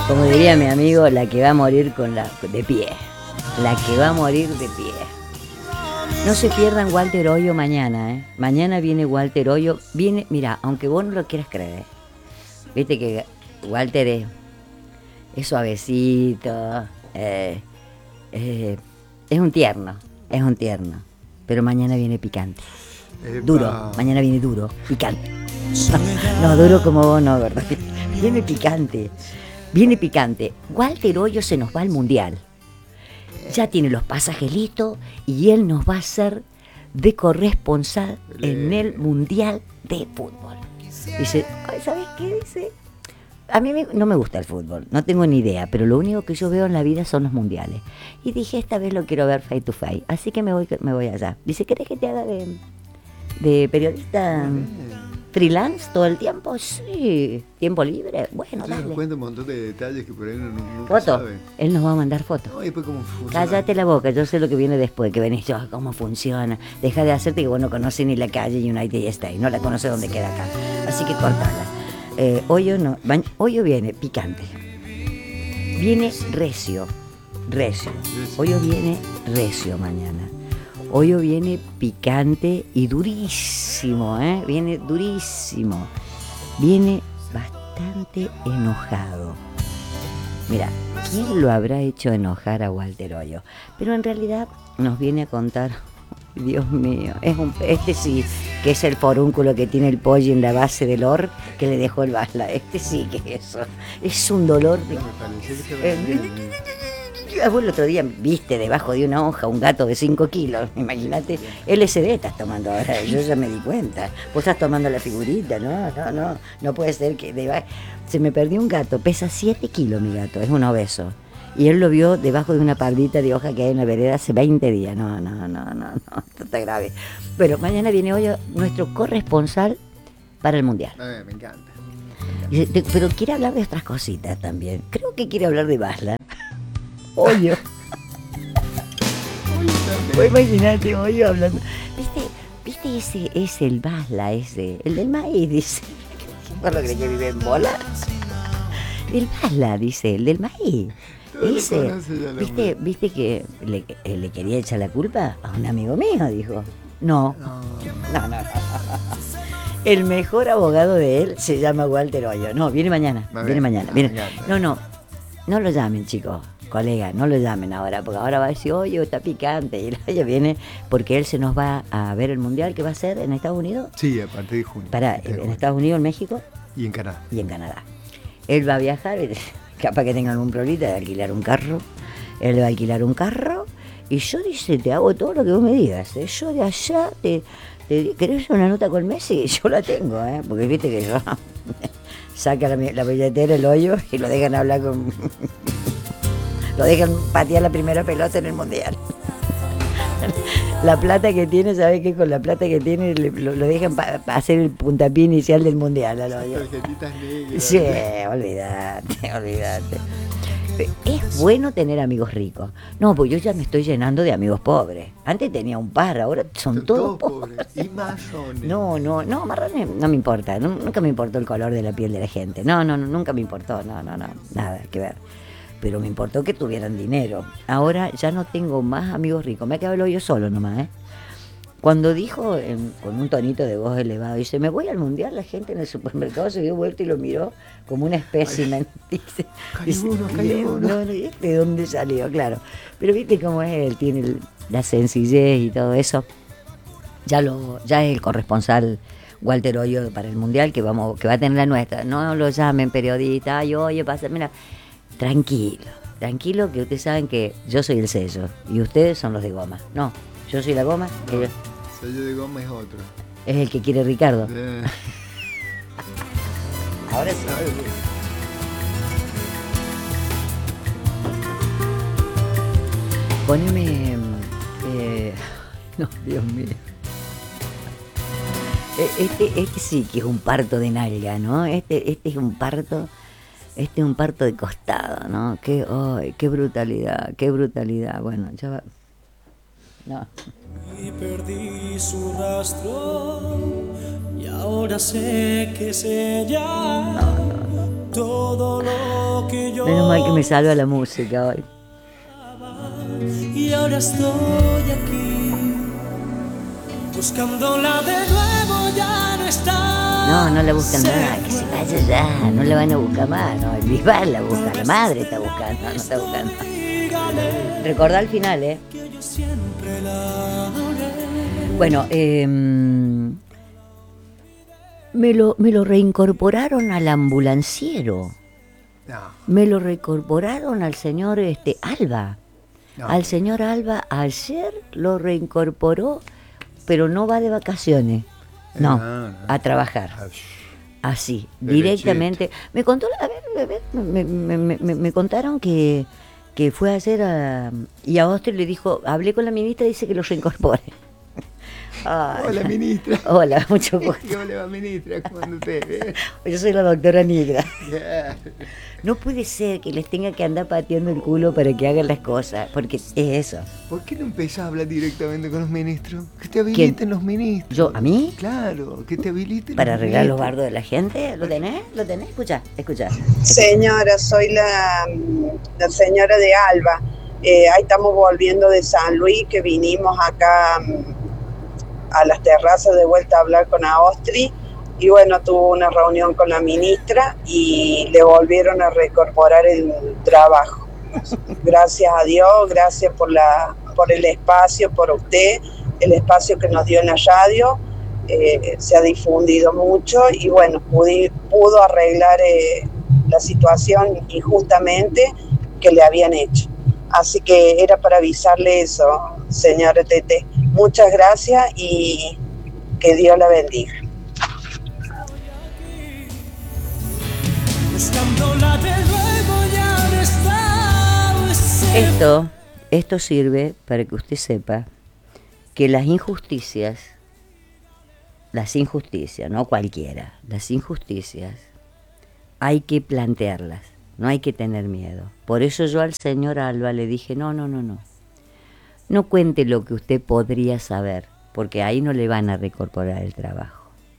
Como diría mi amigo, la que va a morir de pie. La que va a morir de pie. No se pierdan Walter Hoyo mañana, ¿eh? Mañana viene Walter Hoyo. Mira, aunque vos no lo quieras creer. Viste que Walter es suavecito. Es un tierno. Pero mañana viene picante. Duro. Mañana viene duro. Picante. No, duro como vos no, ¿verdad? Viene picante. Walter Hoyo se nos va al Mundial. Ya tiene los pasajes listos y él nos va a hacer de corresponsal en el Mundial de Fútbol. Dice, ¿sabes qué? Dice, a mí no me gusta el fútbol, no tengo ni idea, pero lo único que yo veo en la vida son los mundiales. Y dije, esta vez lo quiero ver face to face, así que me voy allá. Dice, ¿querés que te haga de periodista freelance todo el tiempo? Sí. ¿Tiempo libre? Bueno, sí, dale. Nos cuenta un montón de detalles que por ahí uno nunca ¿Foto? sabe. Él nos va a mandar fotos. No, y después cómo funciona. Cállate la boca, yo sé lo que viene después, que venís yo, cómo funciona. Deja de hacerte que vos no conoces ni la calle United States, no la conoces dónde queda acá. Así que cortala. Hoyo viene picante. Viene recio. Hoyo viene recio mañana. Hoyo viene picante y durísimo, ¿eh? Viene durísimo. Viene bastante enojado. Mira, ¿quién lo habrá hecho enojar a Walter Hoyo? Pero en realidad nos viene a contar, Dios mío, este sí, que es el forúnculo que tiene el pollo en la base del or que le dejó el Basla. Este sí que es eso. Es un dolor. Vos el otro día viste debajo de una hoja un gato de 5 kilos, imagínate, LSD estás tomando ahora, yo ya me di cuenta, vos estás tomando la figurita, no puede ser que se me perdió un gato, pesa 7 kilos mi gato, es un obeso, y él lo vio debajo de una pardita de hoja que hay en la vereda hace 20 días, no, esto está grave. Bueno, mañana viene hoy nuestro corresponsal para el Mundial. Me encanta. Pero quiere hablar de otras cositas también, creo que quiere hablar de Basla. Hoyo. Pues imagínate, Hoyo hablando. ¿Viste ese el Basla ese? El del maíz, dice. ¿Por lo que vive en bolas? El Basla, dice, el del maíz. Dice, ¿viste que le quería echar la culpa a un amigo mío? Dijo. No. El mejor abogado de él se llama Walter Hoyo. No, viene mañana. No lo llamen, chicos. Colega, no lo llamen ahora, porque ahora va a decir, oye, está picante. Y ella viene porque él se nos va a ver el Mundial que va a ser en Estados Unidos. Sí, a partir de junio. En Estados Unidos, en México. Y en Canadá. Él va a viajar, capaz que tenga algún problema de alquilar un carro. Él va a alquilar un carro y yo, dice, te hago todo lo que vos me digas. Yo de allá, ¿querés una nota con Messi? Yo la tengo, porque viste que yo saca la billetera, el Hoyo, y lo dejan hablar con... Lo dejan patear la primera pelota en el Mundial. La plata que tiene, ¿sabes qué? Con la plata que tiene lo dejan hacer el puntapié inicial del Mundial. Tarjetitas negras. Sí, olvídate. Es bueno tener amigos ricos. No, pues yo ya me estoy llenando de amigos pobres. Antes tenía un par, ahora son todos pobres. Y marrones. No, marrones no me importa. Nunca me importó el color de la piel de la gente. No, nunca me importó. No, nada que ver. Pero me importó que tuvieran dinero. Ahora ya no tengo más amigos ricos. Me ha quedado el Hoyo solo nomás, Cuando dijo con un tonito de voz elevado, dice, me voy al Mundial, la gente en el supermercado se dio vuelta y lo miró como un espécimen. Dice, cayó uno. No, ¿de dónde salió? Claro. Pero viste cómo es él, tiene la sencillez y todo eso. Ya es el corresponsal Walter Hoyo para el Mundial que va a tener la nuestra. No lo llamen periodista, oye, pasa, mira. Tranquilo, que ustedes saben que yo soy el sello y ustedes son los de goma. No, yo soy la goma. No, el sello de goma es otro. Es el que quiere Ricardo. Ahora sí. Poneme... no, Dios mío. Este sí que es un parto de nalga, ¿no? Este es un parto... Este es un parto de costado, ¿no? Qué brutalidad. Bueno, ya va. No. Y perdí su rastro y ahora sé que es ella. No. Todo lo lo que yo Menos mal que me salva la música hoy. y ahora estoy aquí buscándola de nuevo, ya no está. No, no la buscan nada, que se vaya ya, no la van a buscar más, no, el Bisbal la busca, la madre está buscando, no está buscando. Recordá el final, ¿eh? Que yo siempre la adoré. Bueno, me lo reincorporaron al ambulanciero, No, me lo reincorporaron al señor Alba. no. Al señor Alba ayer lo reincorporó, pero no va de vacaciones, no, No, no. a trabajar. Ah, Así, Derechito. directamente. Me contó, a ver, me contaron que fue ayer y a Austria le dijo, hablé con la ministra y dice que lo reincorpore. Ay, Hola, ministra. hola, mucho gusto. Hola, ministra, ¿cómo anda usted? Yo soy la doctora Negra. Bien. No puede ser que les tenga que andar pateando el culo para que hagan las cosas, porque es eso. ¿Por qué no empezás a hablar directamente con los ministros? Que te habiliten los ministros. ¿Yo? ¿A mí? Claro, que te habiliten ¿Para los arreglar los ministros. bardos de la gente? ¿Lo tenés? ¿Lo tenés? Escucha, escucha. Señora, soy la señora de Alba. Ahí estamos volviendo de San Luis, que vinimos acá a las terrazas de vuelta a hablar con Aostri. Y bueno, tuvo una reunión con la ministra y le volvieron a reincorporar el trabajo. Gracias a Dios, gracias por el espacio, por usted, el espacio que nos dio en la radio. Se ha difundido mucho y bueno, pudo arreglar la situación injustamente que le habían hecho. Así que era para avisarle eso, señora Tete. Muchas gracias y que Dios la bendiga. Buscándola de nuevo, ya no está. Esto sirve para que usted sepa que las injusticias, no cualquiera, las injusticias, hay que plantearlas, no hay que tener miedo. Por eso yo al señor Alba le dije, no cuente lo que usted podría saber, porque ahí no le van a reincorporar el trabajo.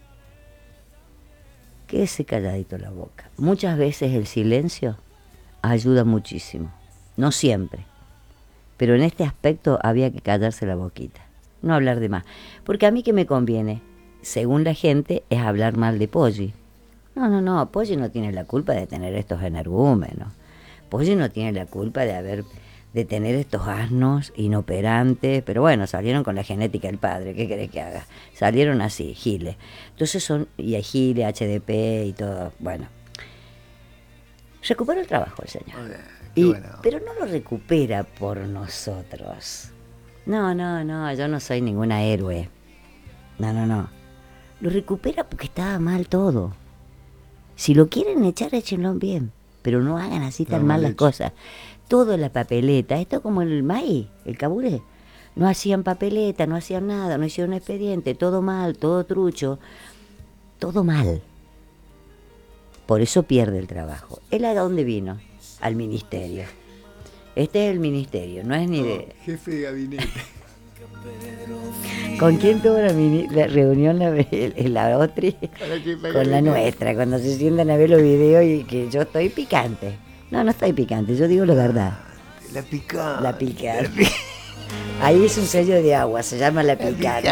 Quédese calladito la boca. Muchas veces el silencio ayuda muchísimo, no siempre, pero en este aspecto había que callarse la boquita, no hablar de más, porque a mí que me conviene, según la gente, es hablar mal de Poggi. No, Poggi no tiene la culpa de tener estos energúmenos, Poggi no tiene la culpa de tener estos asnos inoperantes, pero bueno, salieron con la genética del padre, ¿qué querés que haga? Salieron así, giles. Entonces y hay giles, HDP y todo, bueno. Recupera el trabajo el señor. Qué bueno. Pero no lo recupera por nosotros. No, yo no soy ninguna héroe. No. Lo recupera porque estaba mal todo. Si lo quieren echar, échenlo bien, pero no hagan así tan mal las cosas. Todo en la papeleta, esto como el maíz, el caburé. No hacían papeleta, no hacían nada, no hicieron expediente, todo mal, todo trucho, todo mal. Por eso pierde el trabajo. ¿Él a dónde vino? Al ministerio. Este es el ministerio, no es ni de... Jefe de gabinete. ¿Con quién tuvo la reunión la Otri? Con la nuestra, cuando se sientan a ver los videos y que yo estoy picante. No estoy picante, yo digo la verdad. La picante. La picante. Ahí es un sello de agua, se llama la picante.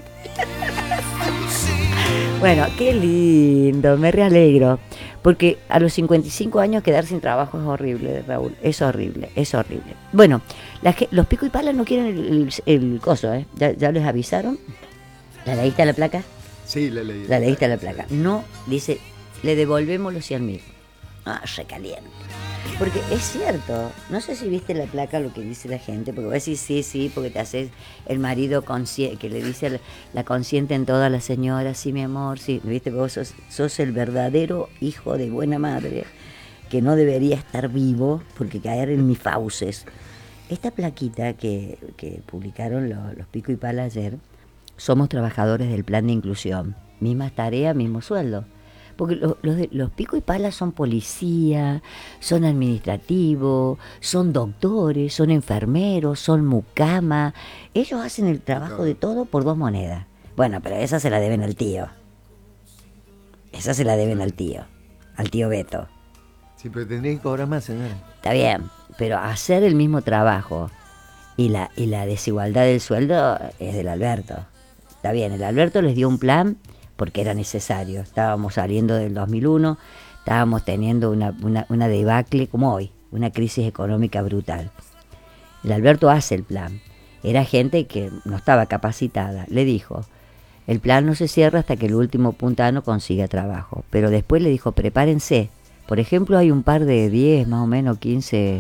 Bueno, qué lindo, me realegro. Porque a los 55 años quedar sin trabajo es horrible, Raúl. Es horrible. Bueno, los pico y palas no quieren el coso, ¿eh? ¿Ya les avisaron? ¿La leíste a la placa? Sí, la leí. La leíste a la placa. No, dice, le devolvemos los 100.000. Recaliente. Porque es cierto, no sé si viste la placa lo que dice la gente, porque vos decís sí, porque te haces el marido que le dice la consiente en toda la señora, sí mi amor, sí, viste, vos sos el verdadero hijo de buena madre, que no debería estar vivo porque caer en mis fauces. Esta plaquita que publicaron los Pico y Pala ayer, somos trabajadores del plan de inclusión, mismas tareas, mismo sueldo. Porque los Pico y Pala son policía, son administrativos, son doctores, son enfermeros, son mucama. Ellos hacen el trabajo de todo por 2 monedas. Bueno, pero esa se la deben al tío. Esa se la deben al tío Beto. Sí, pero tendría que cobrar más, señora. Está bien, pero hacer el mismo trabajo y la desigualdad del sueldo es del Alberto. Está bien, el Alberto les dio un plan porque era necesario. Estábamos saliendo del 2001, estábamos teniendo una debacle como hoy, una crisis económica brutal. El Alberto hace el plan. Era gente que no estaba capacitada. Le dijo, el plan no se cierra hasta que el último puntano consiga trabajo. Pero después le dijo, prepárense. Por ejemplo, hay un par de 10, más o menos 15,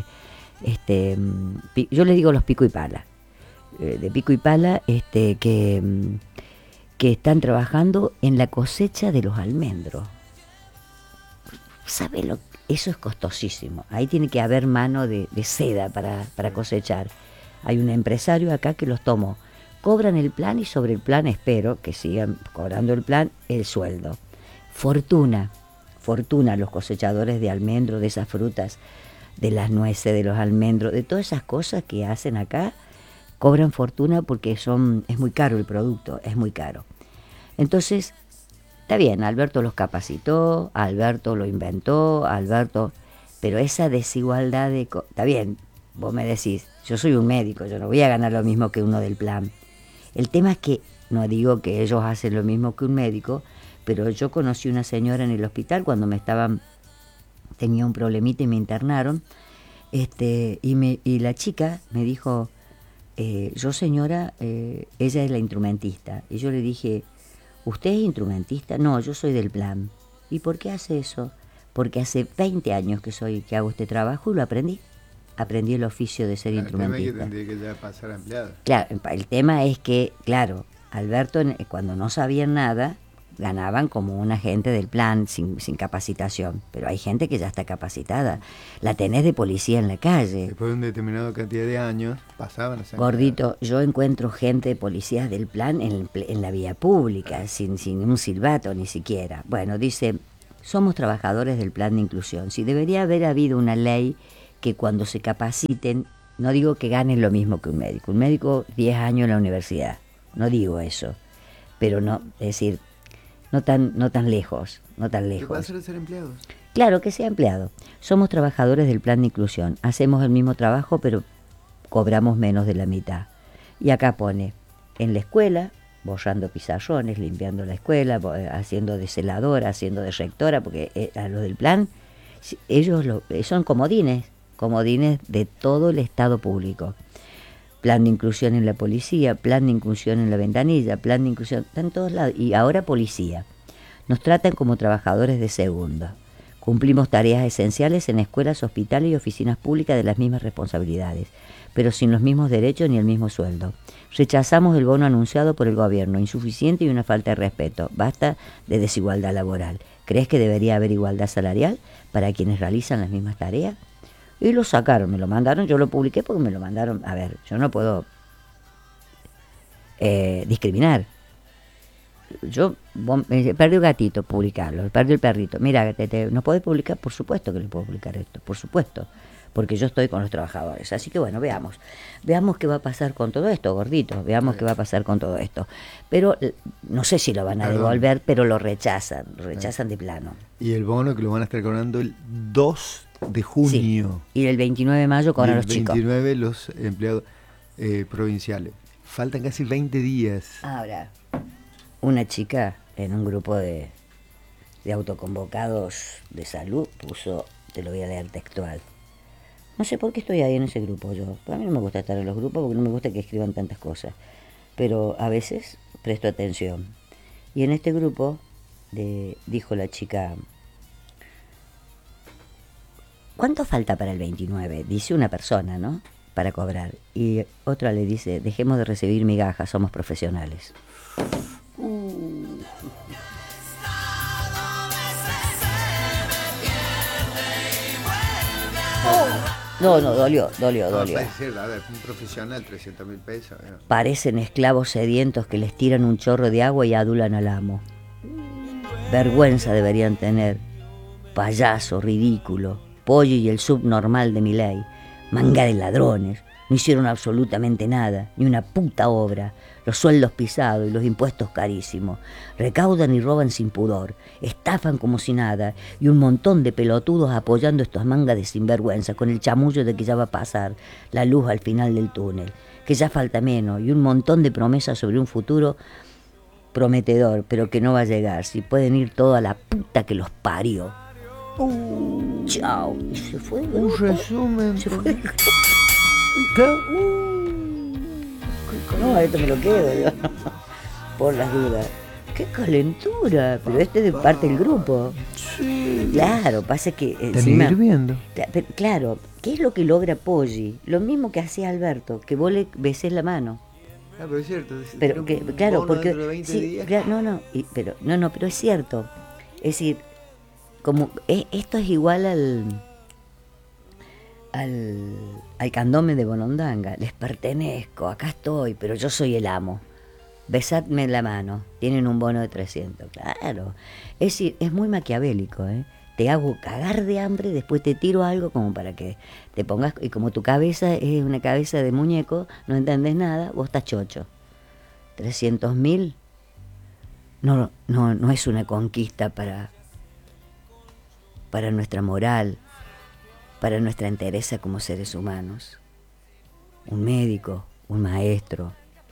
yo les digo los pico y pala. De pico y pala, que están trabajando en la cosecha de los almendros. ¿Sabe lo? Eso es costosísimo. Ahí tiene que haber mano de seda para cosechar. Hay un empresario acá que los tomó. Cobran el plan y sobre el plan espero que sigan cobrando el plan, el sueldo. Fortuna los cosechadores de almendro, de esas frutas, de las nueces, de los almendros, de todas esas cosas que hacen acá, cobran fortuna porque es muy caro el producto, es muy caro. Entonces, está bien, Alberto los capacitó, Alberto lo inventó, pero esa desigualdad está bien, vos me decís, yo soy un médico, yo no voy a ganar lo mismo que uno del plan. El tema es que, no digo que ellos hacen lo mismo que un médico, pero yo conocí una señora en el hospital cuando tenía un problemita y me internaron, y la chica me dijo, yo señora, ella es la instrumentista, y yo le dije, ¿usted es instrumentista? No, yo soy del plan. ¿Y por qué hace eso? Porque hace 20 años que hago este trabajo y lo aprendí. Aprendí el oficio de ser instrumentista. El tema es que tendría que ya pasar a empleado. Claro, el tema es que, claro, Alberto, cuando no sabían nada, ganaban como una gente del plan sin capacitación. Pero hay gente que ya está capacitada. La tenés de policía en la calle. Después de una determinada cantidad de años, pasaban a ser Gordito, yo encuentro gente de policías del plan en la vía pública, sin un silbato ni siquiera. Bueno, dice, somos trabajadores del plan de inclusión. Si debería haber habido una ley que cuando se capaciten, no digo que ganen lo mismo que un médico 10 años en la universidad, no digo eso, pero no, es decir, no tan lejos. ¿Qué pasa de ser empleados? Claro, que sea empleado. Somos trabajadores del plan de inclusión, hacemos el mismo trabajo, pero cobramos menos de la mitad. Y acá pone, en la escuela, borrando pizarrones, limpiando la escuela, haciendo de celadora, haciendo de rectora, porque a los del plan, ellos son comodines de todo el Estado público. Plan de inclusión en la policía, plan de inclusión en la ventanilla, plan de inclusión, está en todos lados. Y ahora policía. Nos tratan como trabajadores de segunda. Cumplimos tareas esenciales en escuelas, hospitales y oficinas públicas de las mismas responsabilidades, pero sin los mismos derechos ni el mismo sueldo. Rechazamos el bono anunciado por el gobierno, insuficiente y una falta de respeto. Basta de desigualdad laboral. ¿Crees que debería haber igualdad salarial para quienes realizan las mismas tareas? Y lo sacaron, me lo mandaron, yo lo publiqué porque me lo mandaron. A ver, yo no puedo discriminar. Perdió el gatito, publicarlo, perdió el perrito. Mira, ¿no podés publicar? Por supuesto que le puedo publicar esto, por supuesto, porque yo estoy con los trabajadores. Así que bueno, veamos qué va a pasar con todo esto, gordito, veamos qué va a pasar con todo esto. Pero no sé si lo van a devolver, pero lo rechazan de plano. Y el bono que lo van a estar cobrando el 2 de junio. Sí. Y el 29 de mayo cobran los chicos. El 29 los empleados provinciales. Faltan casi 20 días. Ahora, una chica en un grupo de autoconvocados de salud puso, te lo voy a leer textual. No sé por qué estoy ahí en ese grupo yo. A mí no me gusta estar en los grupos porque no me gusta que escriban tantas cosas. Pero a veces presto atención. Y en este grupo dijo la chica, ¿cuánto falta para el 29? Dice una persona, ¿no? Para cobrar. Y otra le dice, dejemos de recibir migajas, somos profesionales. No, dolió. No, decir, a ver, un profesional, 300.000 pesos. Parecen esclavos sedientos que les tiran un chorro de agua y adulan al amo. Vergüenza deberían tener. Payaso, ridículo, pollo y el subnormal de mi ley. Manga de ladrones. No hicieron absolutamente nada, ni una puta obra. Los sueldos pisados y los impuestos carísimos. Recaudan y roban sin pudor. Estafan como si nada. Y un montón de pelotudos apoyando estas mangas de sinvergüenza con el chamullo de que ya va a pasar la luz al final del túnel. Que ya falta menos. Y un montón de promesas sobre un futuro prometedor, pero que no va a llegar. Si pueden ir toda la puta que los parió. Chao. Y se fue. Un resumen. Se fue. Claro. No, esto me lo quedo yo. Por las dudas. ¡Qué calentura! Pero este es de parte del grupo. Sí. Claro, pasa que Están encima, hirviendo. claro, ¿qué es lo que logra Poggi? Lo mismo que hacía Alberto, que vos le besés la mano. Ah, pero es cierto. Pero que, claro, porque dentro de 20 sí, días. pero es cierto. Es decir, como esto es igual al candombe de Bonondanga. Les pertenezco, acá estoy, pero yo soy el amo. Besadme la mano, tienen un bono de 300, claro. Es decir, es muy maquiavélico, ¿eh? Te hago cagar de hambre, después te tiro algo como para que te pongas, y como tu cabeza es una cabeza de muñeco, no entendés nada, vos estás chocho. 300.000 no es una conquista para nuestra moral, para nuestra entereza como seres humanos. Un médico, un maestro,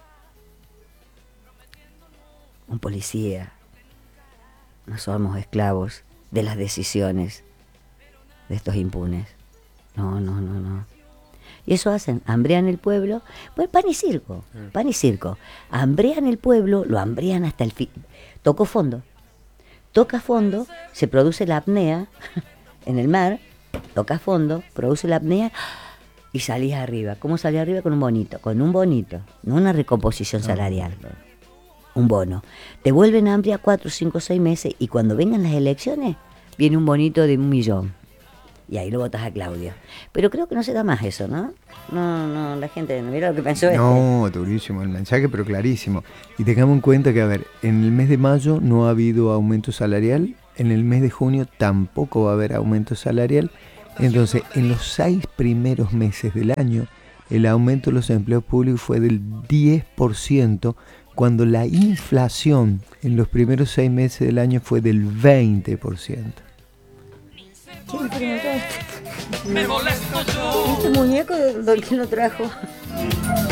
un policía. No somos esclavos de las decisiones de estos impunes. No. Y eso hacen, hambrean el pueblo, pues pan y circo. Hambrean el pueblo, lo hambrean hasta el fin. Toca fondo, se produce la apnea en el mar, toca fondo, produce la apnea y salís arriba. ¿Cómo salís arriba? Con un bonito, no una recomposición salarial. Un bono. Te vuelven hambre a 4, 5, 6 meses y cuando vengan las elecciones viene un bonito de 1 millón. Y ahí lo votas a Claudio. Pero creo que no se da más eso, ¿no? No, la gente, mira lo que pensó No, durísimo el mensaje, pero clarísimo. Y tengamos en cuenta que, a ver, en el mes de mayo no ha habido aumento salarial, en el mes de junio tampoco va a haber aumento salarial. Entonces, en los 6 primeros meses del año, el aumento de los empleos públicos fue del 10%, cuando la inflación en los primeros 6 meses del año fue del 20%. ¿Quién preguntó esto? Me molesto yo. ¿Este muñeco de quién lo trajo?